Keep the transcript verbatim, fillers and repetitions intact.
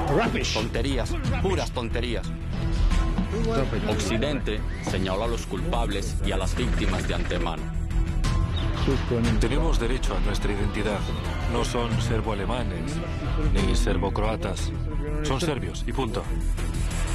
Tonterías, puras tonterías. Occidente señaló a los culpables y a las víctimas de antemano. Tenemos derecho a nuestra identidad. No son serbo-alemanes ni serbo-croatas. Son serbios y punto.